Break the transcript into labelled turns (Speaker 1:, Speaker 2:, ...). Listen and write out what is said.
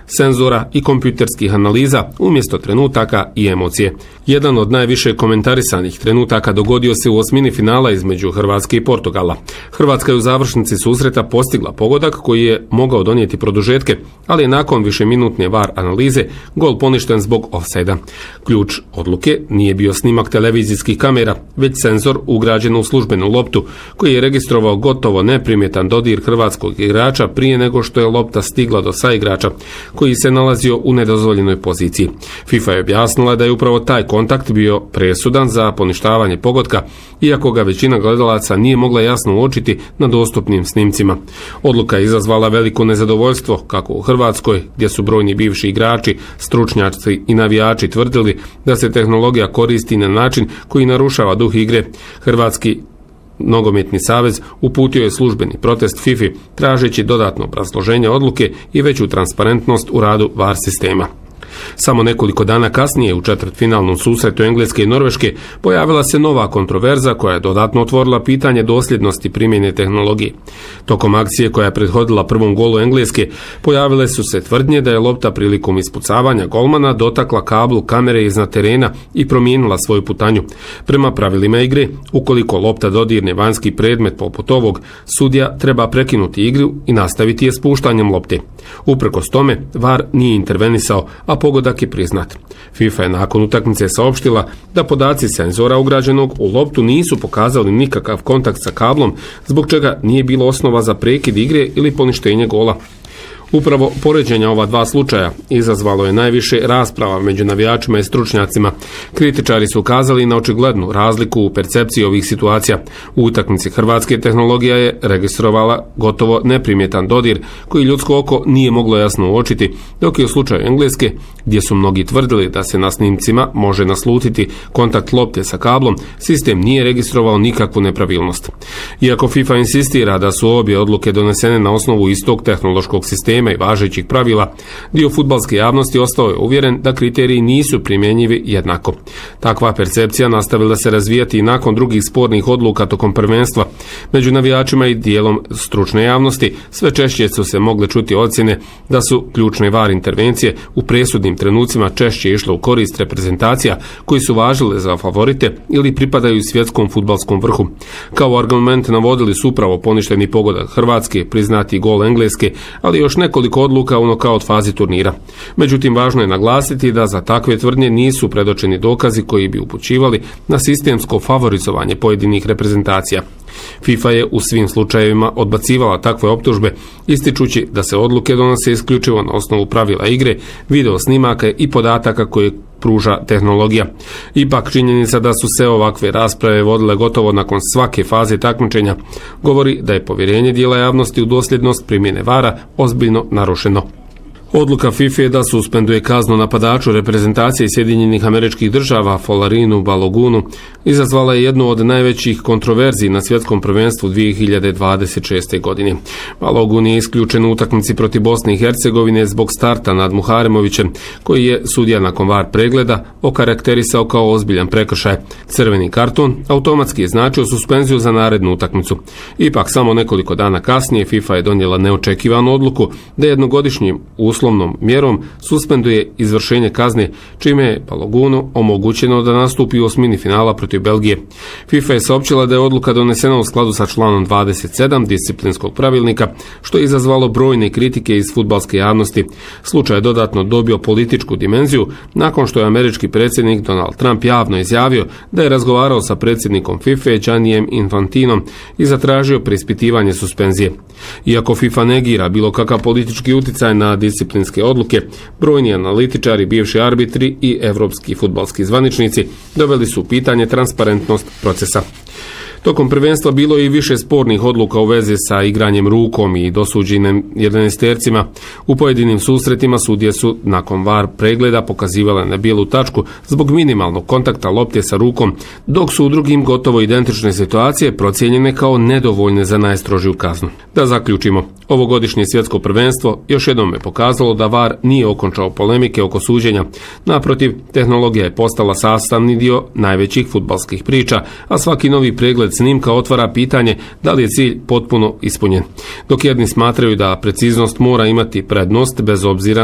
Speaker 1: senzora i kompjuterskih analiza umjesto trenutaka i emocije. Jedan od najviše komentarisanih trenutaka dogodio se u osmini finala između Hrvatske i Portugala. Hrvatska je u završnici susreta postigla pogodak koji je mogao donijeti produžetke, ali je nakon višeminutne VAR analize gol poništen zbog ofsajda. Ključ odluke nije bio snimak televizijskih kamera, već senzor ugrađen u službenu loptu koji je registrovao gotovo neprimjetan dodir hrvatskog igrača prije nego što je lopta stigla do saigrača koji se nalazio u nedozvoljenoj poziciji. FIFA je objasnila da je upravo taj kontakt bio presudan za poništavanje pogotka, iako ga većina gledalaca nije mogla jasno uočiti na dostupnim snimcima. Odluka je izazvala veliko nezadovoljstvo kako u Hrvatskoj, gdje su brojni bivši igrači, stručnjaci i navijači tvrdili da se tehnologija koristi na način koji narušava duh igre. Hrvatski Nogometni savez uputio je službeni protest FIFA tražeći dodatno obrazloženje odluke i veću transparentnost u radu VAR sistema. Samo nekoliko dana kasnije u četvrtfinalnom susretu Engleske i Norveške pojavila se nova kontroverza koja je dodatno otvorila pitanje dosljednosti primjene tehnologije. Tokom akcije koja je prethodila prvom golu Engleske pojavile su se tvrdnje da je lopta prilikom ispucavanja golmana dotakla kablu kamere iznad terena i promijenila svoju putanju. Prema pravilima igre, ukoliko lopta dodirne vanjski predmet poput ovog, sudija treba prekinuti igru i nastaviti je spuštanjem lopte. Uprkos tome, VAR nije intervenisao, a pogodak je priznat. FIFA je nakon utakmice saopštila da podaci senzora ugrađenog u loptu nisu pokazali nikakav kontakt sa kablom, zbog čega nije bilo osnova za prekid igre ili poništenje gola. Upravo poređenje ova dva slučaja izazvalo je najviše rasprava među navijačima i stručnjacima. Kritičari su ukazali na očiglednu razliku u percepciji ovih situacija. U utakmici Hrvatske tehnologija je registrovala gotovo neprimjetan dodir koji ljudsko oko nije moglo jasno uočiti, dok je u slučaju Engleske, gdje su mnogi tvrdili da se na snimcima može naslutiti kontakt lopte sa kablom, sistem nije registrovao nikakvu nepravilnost. Iako FIFA insistira da su obje odluke donesene na osnovu istog tehnološkog sistema i važećih pravila, dio fudbalske javnosti ostao je uvjeren da kriteriji nisu primjenjivi jednako. Takva percepcija nastavila se razvijati i nakon drugih spornih odluka tokom prvenstva. Među navijačima i dijelom stručne javnosti sve češće su se mogle čuti ocjene da su ključne VAR intervencije u presudnim trenucima češće išle u korist reprezentacija koji su važile za favorite ili pripadaju svjetskom fudbalskom vrhu. Kao argument navodili su upravo poništeni pogodak Hrvatske, priznati gol Engleske, ali još nekoliko odluka u nokaut fazi turnira. Međutim, važno je naglasiti da za takve tvrdnje nisu predočeni dokazi koji bi upućivali na sistemsko favorizovanje pojedinih reprezentacija. FIFA je u svim slučajevima odbacivala takve optužbe, ističući da se odluke donose isključivo na osnovu pravila igre, video snimaka i podataka koje pruža tehnologija. Ipak činjenica da su se ovakve rasprave vodile gotovo nakon svake faze takmičenja govori da je povjerenje dijela javnosti u dosljednost primjene VAR-a ozbiljno narušeno. Odluka FIFA je da suspenduje kaznu napadaču reprezentacije Sjedinjenih Američkih Država Folarinu Balogunu izazvala je jednu od najvećih kontroverziji na svjetskom prvenstvu 2026. godine. Balogun je isključen u utakmici protiv Bosne i Hercegovine zbog starta nad Muharemovićem, koji je sudija nakon VAR pregleda okarakterisao kao ozbiljan prekršaj. Crveni karton automatski je značio suspenziju za narednu utakmicu. Ipak samo nekoliko dana kasnije FIFA je donijela neočekivanu odluku da jednogodišnjim uslovnom mjerom suspenduje izvršenje kazne, čime je Balogunu omogućeno da nastupi u osmini finala protiv Belgije. FIFA je saopćila da je odluka donesena u skladu sa članom 27 disciplinskog pravilnika, što je izazvalo brojne kritike iz fudbalske javnosti. Slučaj je dodatno dobio političku dimenziju nakon što je američki predsjednik Donald Trump javno izjavio da je razgovarao sa predsjednikom FIFA Giannijem Infantinom i zatražio preispitivanje suspenzije. Iako FIFA negira bilo kakav politički utjecaj na disciplinske odluke, brojni analitičari, bivši arbitri i evropski fudbalski zvaničnici doveli su u pitanje transparentnost procesa. Tokom prvenstva bilo je i više spornih odluka u vezi sa igranjem rukom i dosuđenim 11-tercima. U pojedinim susretima sudije su nakon VAR pregleda pokazivale na bijelu tačku zbog minimalnog kontakta lopte sa rukom, dok su u drugim gotovo identične situacije procijenjene kao nedovoljne za najstrožiju kaznu. Da zaključimo, ovogodišnje svjetsko prvenstvo još jednom je pokazalo da VAR nije okončao polemike oko suđenja. Naprotiv, tehnologija je postala sastavni dio najvećih fudbalskih priča, a svaki novi pregled snimka otvara pitanje da li je cilj potpuno ispunjen. Dok jedni smatraju da preciznost mora imati prednost bez obzira